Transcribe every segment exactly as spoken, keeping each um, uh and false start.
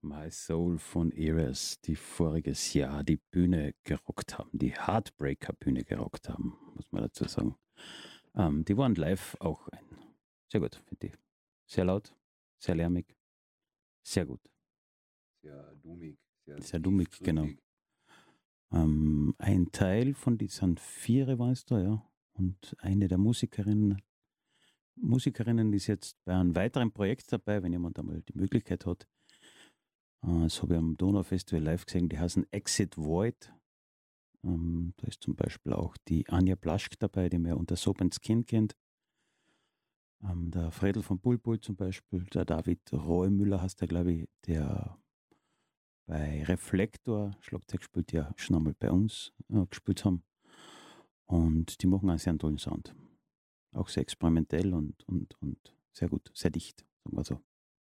My Soul von Eras, die voriges Jahr die Bühne gerockt haben, die Heartbreaker-Bühne gerockt haben, muss man dazu sagen. Ähm, die waren live auch ein, sehr gut, finde ich. Sehr laut, sehr lärmig, sehr gut. Sehr dummig. Sehr, Sehr dummig, genau. Ähm, ein Teil von diesen Viere war es da, ja. Und eine der Musikerinnen, Musikerinnen ist jetzt bei einem weiteren Projekt dabei, wenn jemand einmal die Möglichkeit hat. Äh, Das habe ich am Donaufestival live gesehen, die heißen Exit Void. Ähm, da ist zum Beispiel auch die Anja Plaschk dabei, die man unter Soap and Skin kennt. Ähm, der Fredel von Bulbul zum Beispiel, der David Roemüller heißt der, glaube ich, der bei Reflektor Schlagzeug spielt, ja schon einmal bei uns äh, gespielt haben. Und die machen einen sehr tollen Sound. Auch sehr experimentell und, und, und sehr gut, sehr dicht, sagen wir so.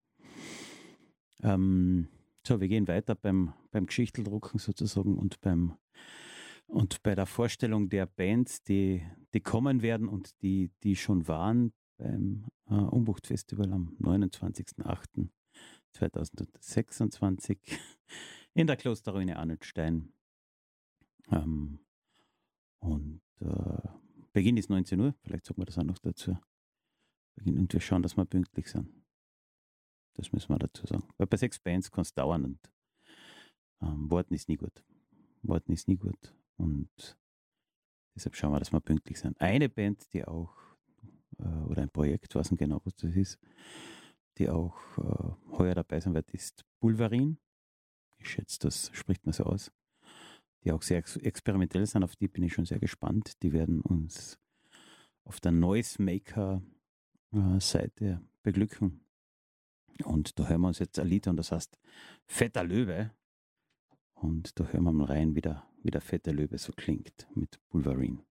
Ähm, so, wir gehen weiter beim, beim Geschichteldrucken sozusagen und beim und bei der Vorstellung der Bands, die, die kommen werden und die, die schon waren beim äh, Umbucht-Festival am neunundzwanzigsten achten zweitausendsechsundzwanzig in der Klosterruine Arnoldstein. Ähm, und äh, Beginn ist neunzehn Uhr, vielleicht sagen wir das auch noch dazu. Beginn, und wir schauen, dass wir pünktlich sind. Das müssen wir dazu sagen. Weil bei sechs Bands kann es dauern und ähm, warten ist nie gut. Warten ist nie gut. Und deshalb schauen wir, dass wir pünktlich sind. Eine Band, die auch, äh, oder ein Projekt, weiß nicht genau, was das ist, die auch äh, heuer dabei sein wird, ist Bulvarin. Ich schätze, das spricht man so aus. Die auch sehr ex experimentell sind, auf die bin ich schon sehr gespannt. Die werden uns auf der Noisemaker äh, Seite beglücken. Und da hören wir uns jetzt ein Lied an, das heißt Fetter Löwe. Und da hören wir mal rein, wie der, wie der fette Löwe so klingt mit Bulvarin.